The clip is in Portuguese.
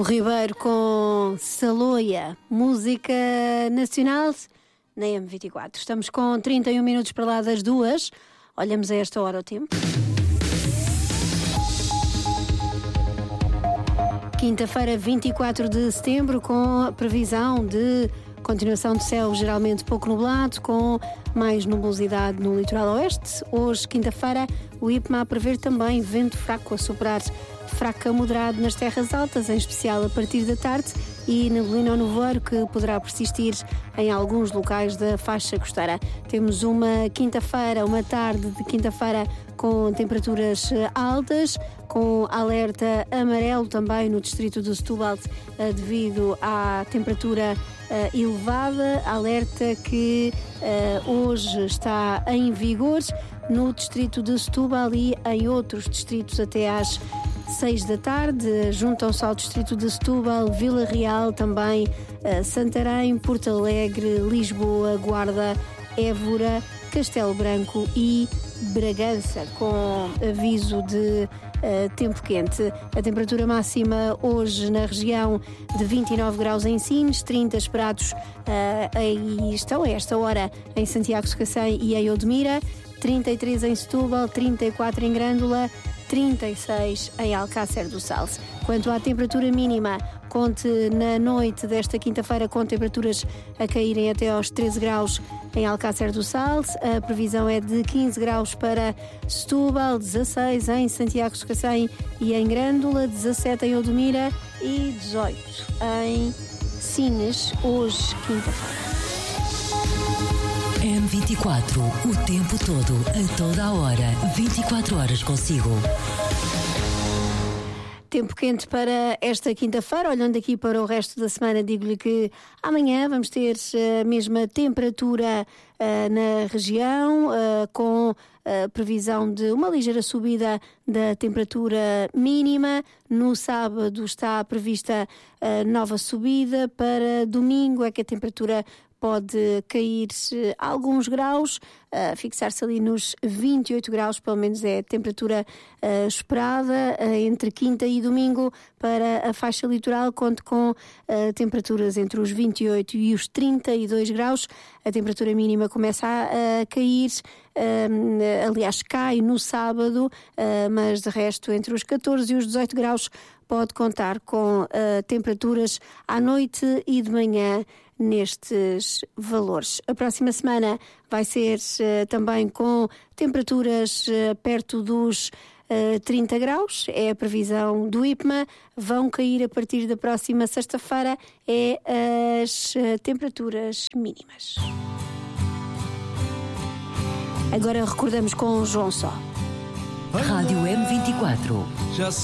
Ribeiro com Saloia, música nacional na M24. Estamos com 31 minutos para lá das 2. Olhamos a esta hora o tempo. Quinta-feira, 24 de setembro, com a previsão de continuação de céu geralmente pouco nublado, com mais nubosidade no litoral oeste. Hoje, quinta-feira, o IPMA prevê também vento fraco a soprar fraco a moderado nas terras altas, em especial a partir da tarde, e neblina ou nevoeiro que poderá persistir em alguns locais da faixa costeira. Temos uma quinta-feira, uma tarde de quinta-feira com temperaturas altas, com alerta amarelo também no distrito de Setúbal devido à temperatura elevada, alerta que hoje está em vigor no distrito de Setúbal e em outros distritos até às 6 da tarde. Juntam-se ao distrito de Setúbal, Vila Real, também Santarém, Porto Alegre, Lisboa, Guarda, Évora, Castelo Branco e Bragança, com aviso de tempo quente. A temperatura máxima hoje na região de 29 graus em Sines, 30 esperados aí estão a esta hora em Santiago de Cacém e em Odmira, 33 em Setúbal, 34 em Grândola, 36 em Alcácer do Sal. Quanto à temperatura mínima, conte na noite desta quinta-feira com temperaturas a caírem até aos 13 graus em Alcácer do Sal. A previsão é de 15 graus para Setúbal, 16 em Santiago de Cacém e em Grândola, 17 em Odmira e 18 em Sines, hoje quinta-feira. M24, o tempo todo, a toda a hora, 24 horas consigo. Tempo quente para esta quinta-feira. Olhando aqui para o resto da semana, digo-lhe que amanhã vamos ter a mesma temperatura na região, com a previsão de uma ligeira subida da temperatura mínima. No sábado está prevista nova subida. Para domingo é que a temperatura pode cair alguns graus, fixar-se ali nos 28 graus, pelo menos é a temperatura esperada. Entre quinta e domingo, para a faixa litoral, conto com temperaturas entre os 28 e os 32 graus. A temperatura mínima começa a cair, aliás, cai no sábado, mas de resto, entre os 14 e os 18 graus, pode contar com temperaturas à noite e de manhã nestes valores. A próxima semana vai ser também com temperaturas perto dos 30 graus, é a previsão do IPMA. Vão cair a partir da próxima sexta-feira as temperaturas mínimas. Agora recordamos com o João Só. Rádio M24.